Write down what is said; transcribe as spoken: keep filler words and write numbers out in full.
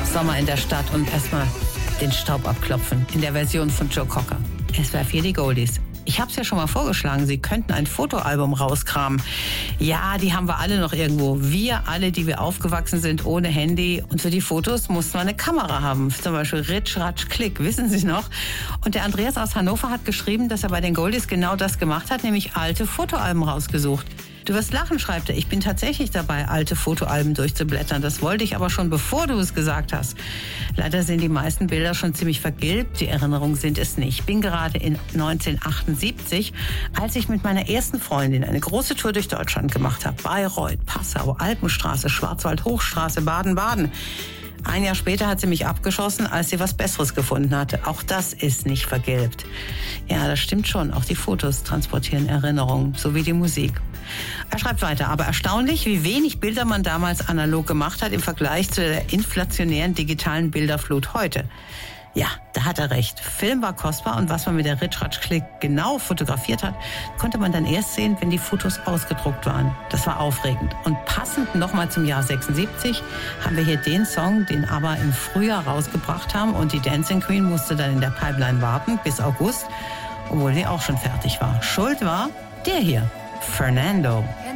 Sommer in der Stadt und erstmal den Staub abklopfen in der Version von Joe Cocker. S W R vier, die Goldies. Ich habe es ja schon mal vorgeschlagen, Sie könnten ein Fotoalbum rauskramen. Ja, die haben wir alle noch irgendwo. Wir alle, die wir aufgewachsen sind ohne Handy. Und für die Fotos mussten wir eine Kamera haben. Zum Beispiel Ritsch, Ratsch, Klick, wissen Sie noch? Und der Andreas aus Hannover hat geschrieben, dass er bei den Goldies genau das gemacht hat, nämlich alte Fotoalben rausgesucht. Du wirst lachen, schreibt er. Ich bin tatsächlich dabei, alte Fotoalben durchzublättern. Das wollte ich aber schon, bevor du es gesagt hast. Leider sind die meisten Bilder schon ziemlich vergilbt. Die Erinnerungen sind es nicht. Ich bin gerade in neunzehnhundertachtundsiebzig, als ich mit meiner ersten Freundin eine große Tour durch Deutschland gemacht habe. Bayreuth, Passau, Alpenstraße, Schwarzwald, Hochstraße, Baden-Baden. Ein Jahr später hat sie mich abgeschossen, als sie was Besseres gefunden hatte. Auch das ist nicht vergilbt. Ja, das stimmt schon. Auch die Fotos transportieren Erinnerungen, so wie die Musik. Er schreibt weiter, aber erstaunlich, wie wenig Bilder man damals analog gemacht hat im Vergleich zu der inflationären digitalen Bilderflut heute. Ja, da hat er recht. Film war kostbar und was man mit der Ritsch-Ratsch-Klick genau fotografiert hat, konnte man dann erst sehen, wenn die Fotos ausgedruckt waren. Das war aufregend. Und passend nochmal zum Jahr sechsundsiebzig haben wir hier den Song, den aber im Frühjahr rausgebracht haben und die Dancing Queen musste dann in der Pipeline warten bis August, obwohl sie auch schon fertig war. Schuld war der hier, Fernando.